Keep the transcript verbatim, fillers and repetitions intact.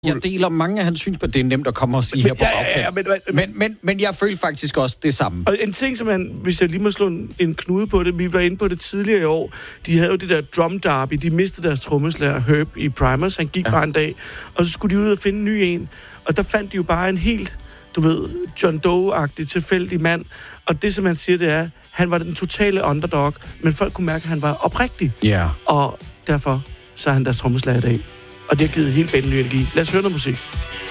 Jeg deler mange af hans synspunkter. Det er nemt at komme og sige men, her på ja, bagkant. ja, ja, men, men, men, men, men jeg føler faktisk også det samme. Og en ting, som han, hvis jeg lige må slå en, en knude på det, vi var inde på det tidligere i år, de havde jo det der drum derby, de mistede deres trommeslager Herb i Primus, han gik ja. bare en dag, og så skulle de ud og finde en ny en, og der fandt de jo bare en helt, du ved, John Doe-agtig tilfældig mand, og det, som han siger, det er, han var den totale underdog, men folk kunne mærke, at han var oprigtig, ja. og derfor så er han deres trommeslager i dag. Og det har givet helt bændende ny energi. Lad os høre noget musik.